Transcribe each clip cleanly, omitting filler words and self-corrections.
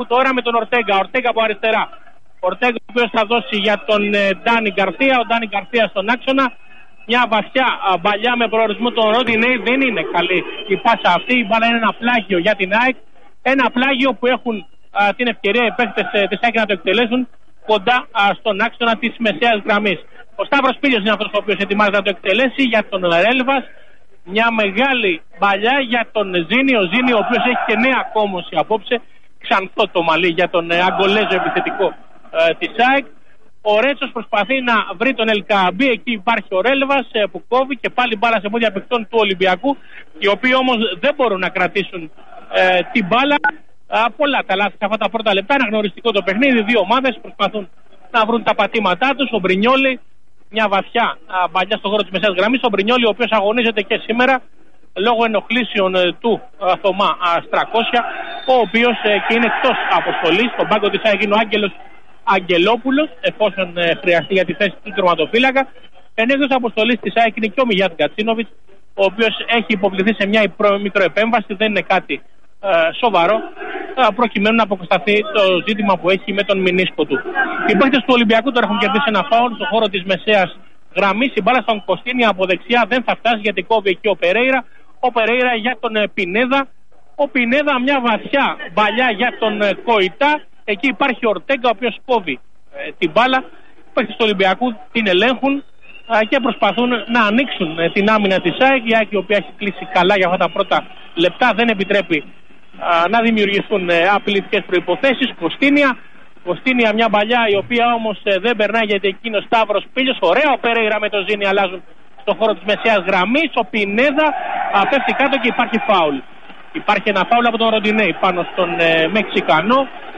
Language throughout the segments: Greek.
τώρα με τον Ορτέγκα. Ορτέγκα από αριστερά. Ορτέγκα ο οποίος θα δώσει για τον Ντάνι Γκαρσία. Ο Ντάνι Γκαρσία στον άξονα. Μια βαθιά μπαλιά με προορισμό τον Ροντινέι. Δεν είναι καλή η πάσα αυτή. Η μπάλα είναι ένα πλάγιο για την ΑΕΚ. Ένα πλάγιο που έχουν την ευκαιρία οι παίκτες της ΑΕΚ να το εκτελέσουν κοντά στον άξονα της μεσαίας γραμμής. Ο Σταύρος Πίλιος είναι αυτός ο οποίος ετοιμάζεται να το εκτελέσει για τον Ρέλβας. Μια μεγάλη μπαλιά για τον Ζήνη. Ο Ζήνη ο οποίος έχει και νέα κόμωση απόψε. Ξανθό το μαλλί για τον Αγκολέζο επιθετικό της ΑΕΚ. Ο Ρέτσος προσπαθεί να βρει τον Ελκαμπή. Εκεί υπάρχει ο Ρέλβας που κόβει και πάλι μπάλα σε πόδια παιχτών του Ολυμπιακού, οι οποίοι όμως δεν μπορούν να κρατήσουν την μπάλα. Πολλά τα λάθη σε αυτά τα πρώτα λεπτά. Είναι γνωριστικό το παιχνίδι. Δύο ομάδες προσπαθούν να βρουν τα πατήματά τους. Ο Μπρινιόλι, μια βαθιά μπαλιά στον χώρο της μεσαίας γραμμής. Ο Μπρινιόλι, ο οποίος αγωνίζεται και σήμερα λόγω ενοχλήσεων του Θωμά Στρακόσια, ο οποίος και είναι εκτός αποστολής. Στον πάγκο της ΑΕΚ είναι ο Άγγελος Αγγελόπουλος, εφόσον χρειαστεί για τη θέση του τερματοφύλακα. Εκτός αποστολής της ΑΕΚ είναι και ο Μιγιάτ Γκατσίνοβιτς, ο οποίος έχει υποβληθεί σε μια μικροεπέμβαση. Δεν είναι κάτι σοβαρό, προκειμένου να αποκατασταθεί το ζήτημα που έχει με τον μηνίσκο του. Οι παίκτες του Ολυμπιακού τώρα έχουν κερδίσει ένα φάουλ στον χώρο της μεσαίας γραμμής. Η μπάλα στον Κωστίνη από δεξιά δεν θα φτάσει γιατί κόβει εκεί ο Περέιρα. Ο Περέιρα για τον Πινέδα. Ο Πινέδα μια βαθιά μπαλιά για τον Κοϊτά. Εκεί υπάρχει ο Ορτέγκα ο οποίος κόβει την μπάλα. Οι παίκτες του Ολυμπιακού την ελέγχουν και προσπαθούν να ανοίξουν την άμυνα της ΑΕΚ. Η ΑΕΚ, η οποία έχει κλείσει καλά για αυτά τα πρώτα λεπτά, δεν επιτρέπει να δημιουργηθούν απειλητικές προϋποθέσεις. Κωστίνια μια μπαλιά η οποία όμως δεν περνάει γιατί εκείνο ο Σταύρος Πίλιος. Ωραία ο Περέιρα με το Ζήνη αλλάζουν στον χώρο της μεσαίας γραμμής. Ο Πινέδα πέφτει κάτω και υπάρχει φάουλ. Υπάρχει ένα φάουλ από τον Ροντινέι πάνω στον Μεξικανό.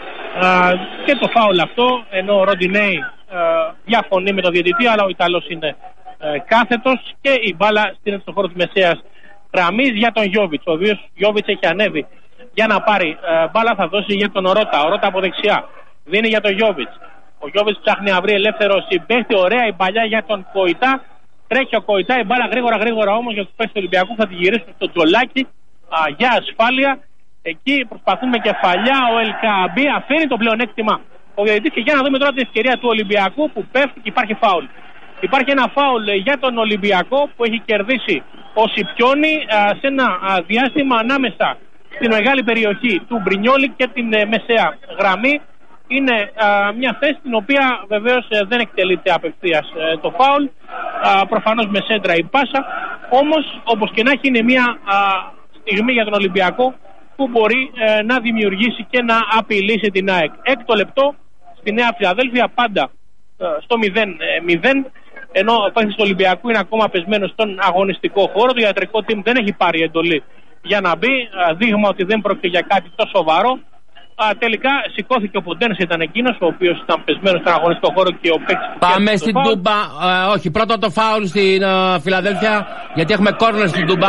Και το φάουλ αυτό, ενώ ο Ροντινέι διαφωνεί με τον διαιτητή, αλλά ο Ιταλός είναι κάθετος και η μπάλα στείνεται στον χώρο της μεσαίας γραμμής για τον Γιόβιτς. Ο οποίος Γιόβιτς έχει ανέβει για να πάρει μπάλα, θα δώσει για τον Ρώτα. Ο Ρώτα από δεξιά δίνει για τον Γιόβιτς. Ο Γιόβιτς ψάχνει να βρει ελεύθερο συμπαίχτη. Ωραία η μπαλιά για τον Κοϊτά. Τρέχει ο Κοϊτά, η μπάλα γρήγορα όμως για τους παίκτες του Ολυμπιακού θα τη γυρίσουν στο τζολάκι για ασφάλεια. Εκεί προσπαθούν με κεφαλιά. Ο Ελκαμπή αφήνει το πλεονέκτημα ο διαιτητής και για να δούμε τώρα την ευκαιρία του Ολυμπιακού που πέφτει και υπάρχει φάουλ. Υπάρχει ένα φάουλ για τον Ολυμπιακό που έχει κερδίσει ο Σιπιόνι σε ένα διάστημα ανάμεσα στην μεγάλη περιοχή του Μπρινιόλι και την μεσαία γραμμή. Είναι μια θέση την οποία βεβαίως δεν εκτελείται απευθείας το φάουλ, προφανώς με σέντρα η πάσα. Όμως όπως και να έχει είναι μια στιγμή για τον Ολυμπιακό που μπορεί να δημιουργήσει και να απειλήσει την ΑΕΚ. Έκτο λεπτό στη Νέα Φιλαδέλφια, πάντα στο 0-0, ενώ ο παίκτης του Ολυμπιακού είναι ακόμα πεσμένος στον αγωνιστικό χώρο. Το ιατρικό team δεν έχει πάρει εντολή για να μπει, δείγμα ότι δεν πρόκειται για κάτι τόσο σοβαρό. Τελικά σηκώθηκε ο Ποντένς, ήταν εκείνος ο οποίος ήταν πεσμένος στον αγωνιστικό χώρο και ο παίκτης. Πάμε στην Τούμπα. Όχι, πρώτα το φάουλ στην Φιλαδέλφια, γιατί έχουμε κόρνερ στην Τούμπα.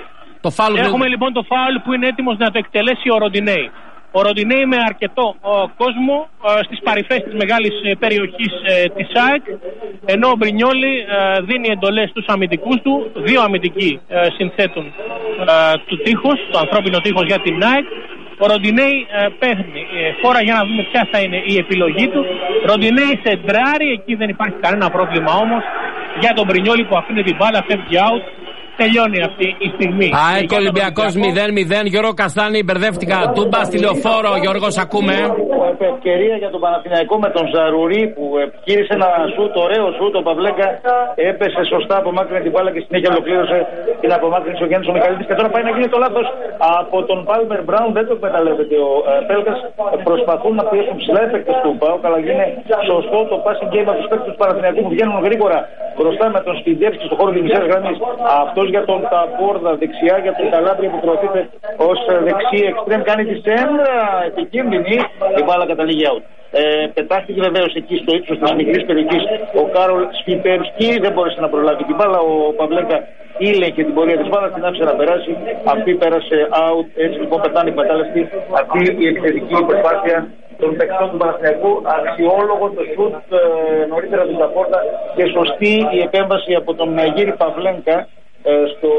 Έχουμε λοιπόν το φάουλ που είναι έτοιμος να το εκτελέσει ο Ροντινέι. Ο Ροντινέι με αρκετό κόσμο στις παρυφές της μεγάλης περιοχής της ΑΕΚ, ενώ ο Μπρινιόλι δίνει εντολές στους αμυντικούς του. Δύο αμυντικοί συνθέτουν του τείχος, το ανθρώπινο τείχος για την ΑΕΚ. Ο Ροντινέι παίρνει χώρα για να δούμε ποια θα είναι η επιλογή του. Ροντινέι σεντράρει, εκεί δεν υπάρχει κανένα πρόβλημα όμως για τον Μπρινιόλι που αφήνει την μπάλα, φεύγει out. Τελειώνει αυτή η στιγμή. ΑΕΚ Ολυμπιακός 0-0. Γιώργο Καστάνη, μπερδεύτηκα. Τούμπα στη Λεωφόρο. Γιώργος, ακούμε. Ευκαιρία για τον Παναθηναϊκό με τον Ζαρουρί που γύρισε ένα σούτ, ωραίο σούτ. Ο Παυλέκα έπεσε σωστά, απομάκρυνε την μπάλα και συνέχεια ολοκλήρωσε την απομάκρυνση ο Γιάννης ο Μιχαλίδης. Και τώρα πάει να γίνει το λάθος από τον Πάλμερ Μπράουν. Δεν το εκμεταλλεύεται ο Πέλκας. Προσπαθούν να πιέσουν ψηλά οι παίκτες του ΠΑΟΚ, αλλά είναι σωστό το passing game από τους παίκτες του Παναθηναϊκού που βγαίνουν γρήγορα μπροστά με τον Σπιντεύσκι στο χώρο της μισής γραμμής. Αυτός για τον Ταπόρδα, δεξιά για τον Καλάβρια που προωθείται ως δεξί εξτρέμ, κάνει τη σέντρα επικίνδυνη, η μπάλα καταλήγει out. Πετάχτηκε βεβαίως εκεί στο ύψος της μικρής περιοχής ο Κάρολ Σφιπερσκι, δεν μπόρεσε να προλάβει την μπάλα. Ο Παυλέκα ήλεγχε την πορεία της μπάλας, την άφησε να περάσει. Αυτή πέρασε out, έτσι λοιπόν πετάνε εκμετάλλευτη αυτή η επιθετική προσπάθεια των παικτών του Παναθηναϊκού. Αξιόλογο το σουτ νωρίτερα του Ταπόρτα και σωστή η επέμβαση από τον Γύρι Παυλέκα στο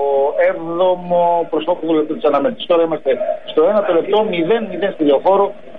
7ο προς 8ο λεπτό της αναμέτρησης. Τώρα είμαστε στο 1ο λεπτό, 0-0 στη Λεωφόρο.